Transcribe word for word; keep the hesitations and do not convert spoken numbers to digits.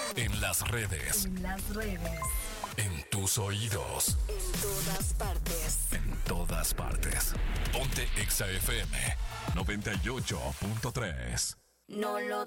En las redes. En las redes. En tus oídos. En todas partes. En todas partes. Ponte Exa F M noventa y ocho punto tres. No lo